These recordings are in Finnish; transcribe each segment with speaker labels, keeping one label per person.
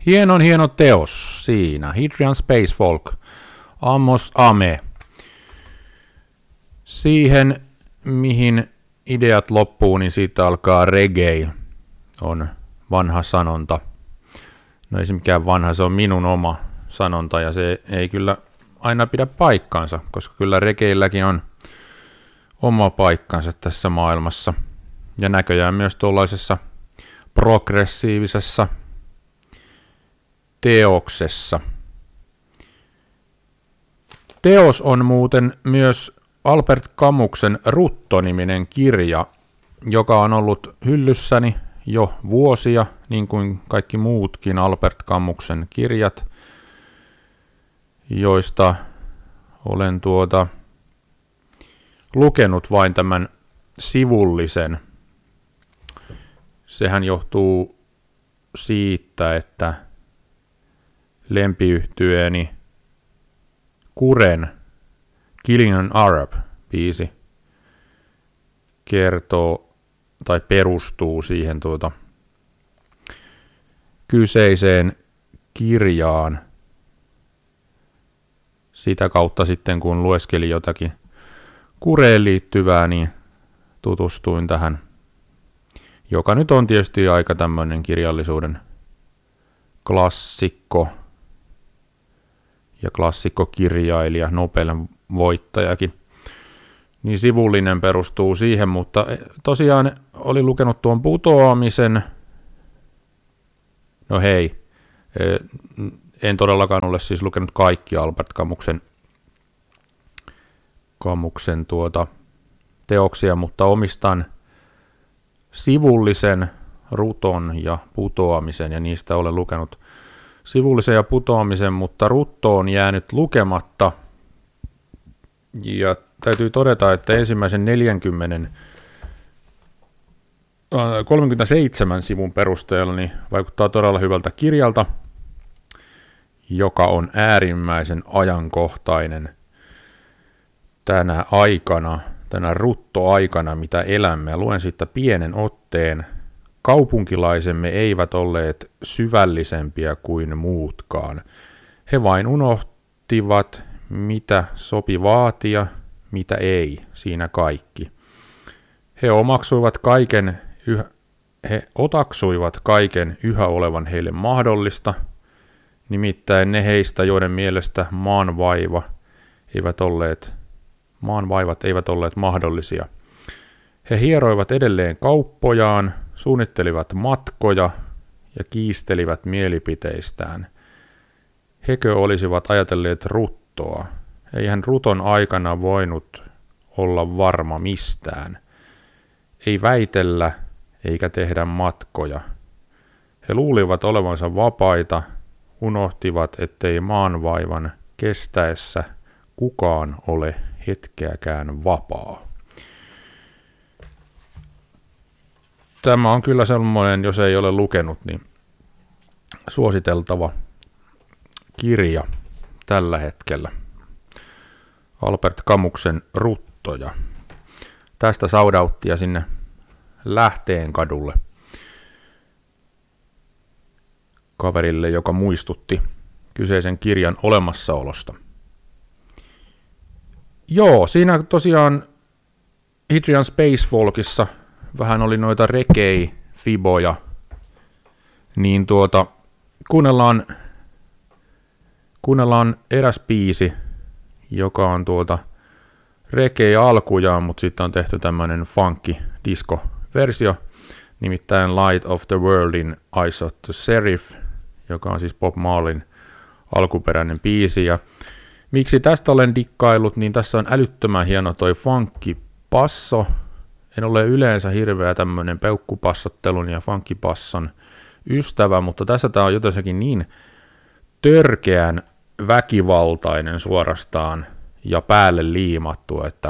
Speaker 1: Hieno teos siinä. Hadrian Space Folk. Amos Ame. Siihen, mihin ideat loppuu, niin siitä alkaa reggae. On vanha sanonta. No ei se mikään vanha, se on minun oma sanonta ja se ei kyllä aina pidä paikkaansa, koska kyllä reggaeilläkin on oma paikkansa tässä maailmassa. Ja näköjään myös tuollaisessa progressiivisessa teoksessa. Teos on muuten myös Albert Camuksen Rutto-niminen kirja, joka on ollut hyllyssäni jo vuosia, niin kuin kaikki muutkin Albert Camuksen kirjat, joista olen lukenut vain tämän sivullisen. Sehän johtuu siitä, että lempiyhtyeeni Kuren Killing an Arab-biisi kertoo tai perustuu siihen kyseiseen kirjaan. Sitä kautta sitten kun lueskelin jotakin Kureen liittyvää, niin tutustuin tähän, joka nyt on tietysti aika tämmöinen kirjallisuuden klassikko ja klassikkokirjailija, Nobelin voittajakin. Niin sivullinen perustuu siihen, mutta tosiaan oli lukenut tuon Putoamisen. No hei, en todellakaan ole siis lukenut kaikkia Albert Camuksen teoksia, mutta omistan sivullisen, Ruton ja Putoamisen, ja niistä olen lukenut sivullisen ja Putoamisen, mutta Rutto on jäänyt lukematta. Ja täytyy todeta, että ensimmäisen 37 sivun perusteella niin vaikuttaa todella hyvältä kirjalta, joka on äärimmäisen ajankohtainen tänä Rutto-aikana, mitä elämme. Luen siitä pienen otteen. Kaupunkilaisemme eivät olleet syvällisempiä kuin muutkaan. He vain unohtivat, mitä sopi vaatia, mitä ei, siinä kaikki. He otaksuivat kaiken yhä olevan heille mahdollista, nimittäin ne heistä, joiden mielestä maanvaivat eivät olleet mahdollisia. He hieroivat edelleen kauppojaan, suunnittelivat matkoja ja kiistelivät mielipiteistään. Hekö olisivat ajatelleet Ruttoa? Eihän Ruton aikana voinut olla varma mistään. Ei väitellä eikä tehdä matkoja. He luulivat olevansa vapaita, unohtivat, ettei maanvaivan kestäessä kukaan ole hetkeäkään vapaa. Tämä on kyllä semmoinen, jos ei ole lukenut, niin suositeltava kirja tällä hetkellä. Albert Camuksen Ruttoja. Tästä saudauttia sinne Lähteenkadulle kaverille, joka muistutti kyseisen kirjan olemassaolosta. Joo, siinä tosiaan Hadrian Space Folkissa vähän oli noita reggae-fiboja, niin kuunnellaan eräs biisi, joka on reggae-alkujaan, mutta sitten on tehty tämmöinen funky disco-versio, nimittäin Light of the Worldin Eyes of the Seraph, joka on siis Bob Marleyn alkuperäinen biisi, ja miksi tästä olen dikkaillut, niin tässä on älyttömän hieno toi funkkipasso. En ole yleensä hirveä tämmöinen peukkupassottelun ja funkkipasson ystävä, mutta tässä tää on jotenkin niin törkeän väkivaltainen suorastaan ja päälle liimattu, että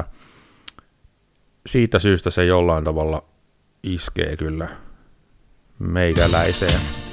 Speaker 1: siitä syystä se jollain tavalla iskee kyllä meikäläiseen.